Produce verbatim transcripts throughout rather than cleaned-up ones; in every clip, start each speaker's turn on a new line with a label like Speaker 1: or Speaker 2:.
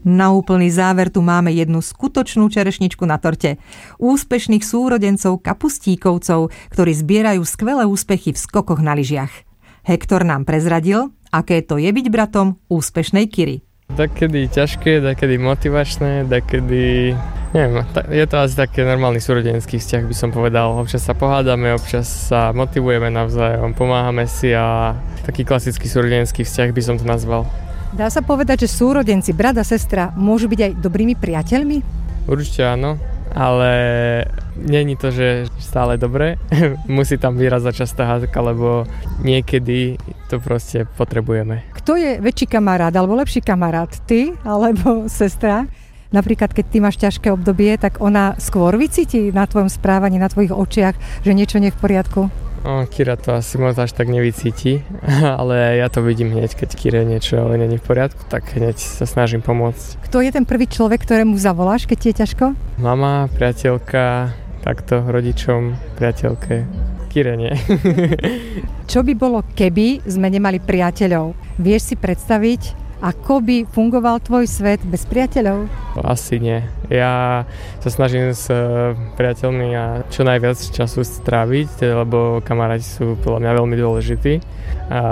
Speaker 1: Na úplný záver tu máme jednu skutočnú čerešničku na torte. Úspešných súrodencov kapustíkovcov, ktorí zbierajú skvelé úspechy v skokoch na lyžiach. Hektor nám prezradil, aké to je byť bratom úspešnej Kiry.
Speaker 2: Dakedy ťažké, dakedy motivačné, dakedy... Neviem, je to asi taký normálny súrodenský vzťah, by som povedal. Občas sa pohádame, občas sa motivujeme navzájom, pomáhame si a taký klasický súrodenský vzťah by som to nazval.
Speaker 1: Dá sa povedať, že súrodenci, brat a sestra, môžu byť aj dobrými priateľmi?
Speaker 2: Určite áno, ale nie je to, že stále dobre. Musí tam vyrazať častá hádka, lebo niekedy to proste potrebujeme.
Speaker 1: Kto je väčší kamarát alebo lepší kamarát? Ty alebo sestra? Napríklad, keď ty máš ťažké obdobie, tak ona skôr vycíti na tvojom správaní, na tvojich očiach, že niečo nie je v poriadku?
Speaker 2: O, Kira to asi možno až tak nevycíti, ale ja to vidím hneď, keď Kire niečo ale nie je v poriadku, tak hneď sa snažím pomôcť. Kto
Speaker 1: je ten prvý človek, ktorému zavoláš, keď ti je ťažko?
Speaker 2: Mama, priateľka, takto rodičom, priateľke. Kire nie.
Speaker 1: Čo by bolo, keby sme nemali priateľov? Vieš si predstaviť, ako by fungoval tvoj svet bez priateľov?
Speaker 2: Asi nie. Ja sa snažím s priateľmi a čo najviac času stráviť, lebo kamaráti sú podľa mňa veľmi dôležití. A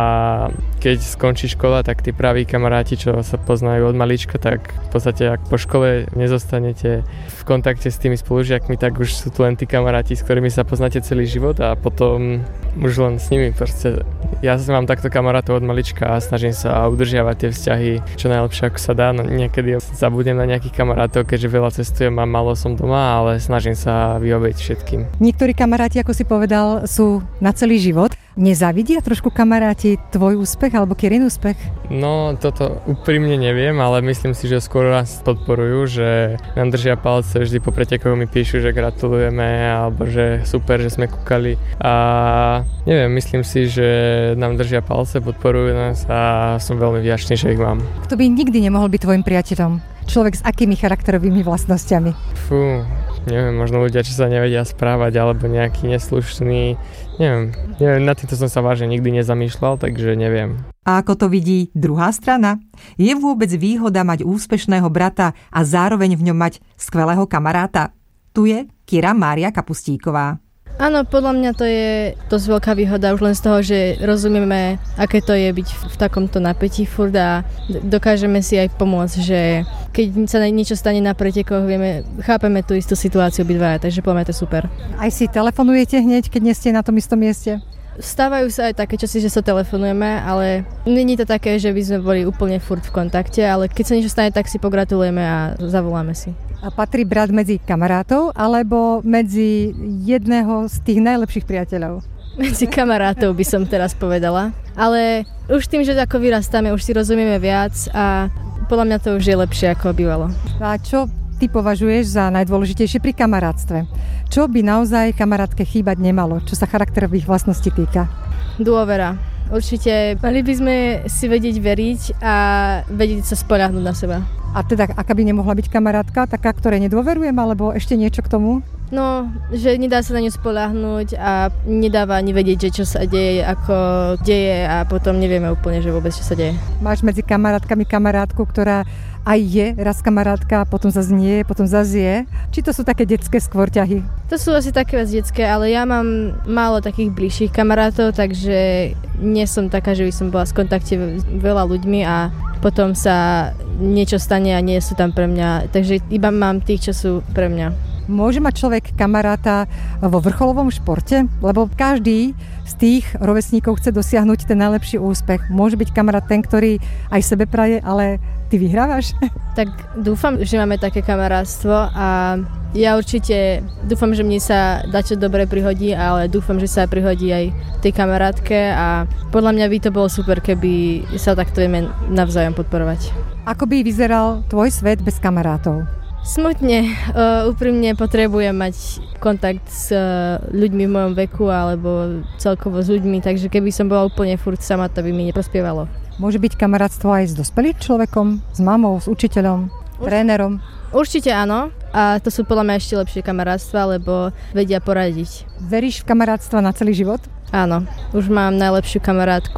Speaker 2: keď skončí škola, tak tí praví kamaráti, čo sa poznajú od malička, tak v podstate ak po škole nezostanete v kontakte s tými spolužiakmi, tak už sú tu len tí kamaráti, s ktorými sa poznáte celý život a potom už len s nimi. Proste ja mám takto kamarátov od malička a snažím sa udržiavať tie vzťahy čo najlepšie ako sa dá. No, niekedy zabudnem na nejakých kamarátov, keďže veľa cestujem a málo som doma, ale snažím sa vyhovieť všetkým.
Speaker 1: Niektorí kamaráti, ako si povedal, sú na celý život. Nezávidia trošku kamaráti tvoj úspech alebo Kirin úspech?
Speaker 2: No, toto úprimne neviem, ale myslím si, že skôr nás podporujú, že nám držia palce, vždy po pretekoch mi píšu, že gratulujeme alebo že super, že sme kúkali a neviem, myslím si, že nám držia palce, podporujú nás a som veľmi vďačný, že ich mám.
Speaker 1: Kto by nikdy nemohol byť tvojim priateľom? Človek s akými charakterovými vlastnosťami?
Speaker 2: Fú, neviem, možno ľudia, čo sa nevedia správať alebo nejaký neslušný, neviem, neviem, na týmto som sa vážne nikdy nezamýšľal, takže neviem.
Speaker 1: A ako to vidí druhá strana? Je vôbec výhoda mať úspešného brata a zároveň v ňom mať skvelého kamaráta? Tu je Kira Mária Kapustíková.
Speaker 3: Áno, podľa mňa to je dosť veľká výhoda už len z toho, že rozumieme, aké to je byť v takomto napätí furt a dokážeme si aj pomôcť, že keď sa niečo stane na pretekoch, vieme, chápeme tú istú situáciu obidvaja, takže podľa mňa to je super.
Speaker 1: Aj si telefonujete hneď, keď nie ste na tom istom mieste?
Speaker 3: Stávajú sa aj také časy, že sa telefonujeme, ale není to také, že by sme boli úplne furt v kontakte, ale keď sa niečo stane, tak si pogratulujeme a zavoláme si.
Speaker 1: A patrí brat medzi kamarátov alebo medzi jedného z tých najlepších priateľov?
Speaker 3: Medzi kamarátov by som teraz povedala, ale už tým, že ako vyrastáme, už si rozumieme viac a podľa mňa to už je lepšie ako bývalo.
Speaker 1: A čo ty považuješ za najdôležitejšie pri kamarátstve? Čo by naozaj kamarátke chýbať nemalo, čo sa charakterových vlastností týka?
Speaker 3: Dôvera. Určite mali by sme si vedieť veriť a vedieť sa spoľahnúť na seba.
Speaker 1: A teda, aká by nemohla byť kamarátka, taká, ktorej nedôverujem, alebo ešte niečo k tomu?
Speaker 3: No, že nedá sa na ňu spoľahnúť a nedáva ani vedieť, že čo sa deje, ako deje a potom nevieme úplne, že vôbec čo sa deje.
Speaker 1: Máš medzi kamarátkami kamarátku, ktorá aj je raz kamarátka, potom zase nie, potom zase je. Či to sú také detské skôr ťahy?
Speaker 3: To sú asi také viac detské, ale ja mám málo takých bližších kamarátov, takže nie som taká, že by som bola v kontakte veľa ľuďmi a potom sa niečo stane a nie sú tam pre mňa. Takže iba mám tých, čo sú pre mňa.
Speaker 1: Môže mať človek kamaráta vo vrcholovom športe? Lebo každý z tých rovesníkov chce dosiahnuť ten najlepší úspech. Môže byť kamarát ten, ktorý aj sebe praje, ale ty vyhrávaš?
Speaker 3: Tak dúfam, že máme také kamarátstvo a ja určite dúfam, že mne sa dačo dobre prihodí, ale dúfam, že sa prihodí aj tej kamarátke a podľa mňa by to bolo super, keby sa takto vieme navzájom podporovať. Ako by vyzeral tvoj svet bez kamarátov? Smutne, uh, úprimne potrebujem mať kontakt s uh, ľuďmi v mojom veku alebo celkovo s ľuďmi, takže keby som bola úplne furt sama, to by mi neprospievalo.
Speaker 1: Môže byť kamarátstvo aj s dospelým človekom, s mamou, s učiteľom, Urč- trénerom?
Speaker 3: Určite áno a to sú podľa mňa ešte lepšie kamarátstva, lebo vedia poradiť.
Speaker 1: Veríš v kamarátstva na celý život?
Speaker 3: Áno, už mám najlepšiu kamarátku od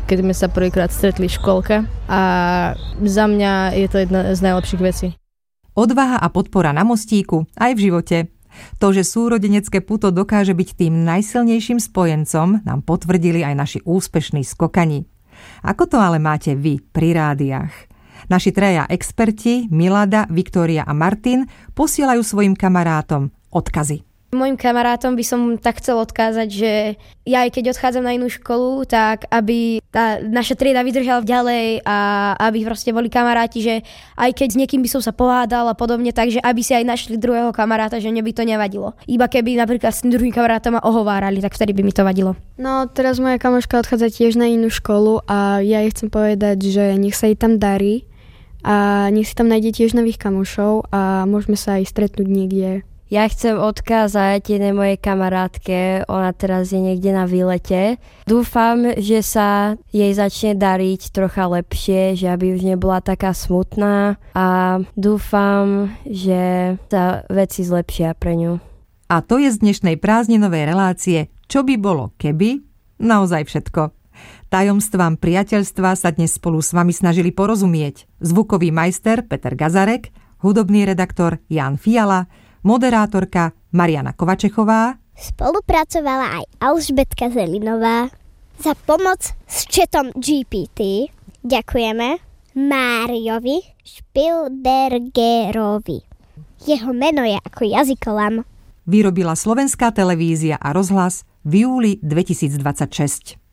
Speaker 3: keď sme sa prvýkrát stretli v škôlke a za mňa je to jedna z najlepších vecí.
Speaker 1: Odvaha a podpora na mostíku aj v živote. To, že súrodenecké puto dokáže byť tým najsilnejším spojencom, nám potvrdili aj naši úspešní skokani. Ako to ale máte vy pri rádiách? Naši traja experti, Milada, Viktória a Martin, posielajú svojim kamarátom odkazy.
Speaker 4: Mojim kamarátom by som tak chcel odkázať, že ja aj keď odchádzam na inú školu, tak aby tá naša trieda vydržala ďalej a aby proste boli kamaráti, že aj keď s niekým by som sa pohádal a podobne, takže aby si aj našli druhého kamaráta, že mne by to nevadilo. Iba keby napríklad s tým druhým kamarátom ma ohovárali, tak vtedy by mi to vadilo.
Speaker 5: No teraz moja kamoška odchádza tiež na inú školu a ja jej chcem povedať, že nech sa jej tam darí a nech si tam nájde tiež nových kamošov a môžeme sa aj stretnúť niekde.
Speaker 6: Ja chcem odkázať jednej mojej kamarátke, ona teraz je niekde na výlete. Dúfam, že sa jej začne dariť trocha lepšie, že aby už nebola taká smutná a dúfam, že sa veci zlepšia pre ňu.
Speaker 1: A to je z dnešnej prázdninovej relácie Čo by bolo keby? Naozaj všetko. Tajomstvám priateľstva sa dnes spolu s vami snažili porozumieť zvukový majster Peter Gazarek, hudobný redaktor Ján Fiala, moderátorka Mariana Kovačechová.
Speaker 7: Spolupracovala aj Alžbetka Zelinová. Za pomoc s chatom G P T ďakujeme Máriovi Špilbergerovi. Jeho meno je ako jazykolam.
Speaker 1: Vyrobila Slovenská televízia a rozhlas v júli dvetisícdvadsaťšesť.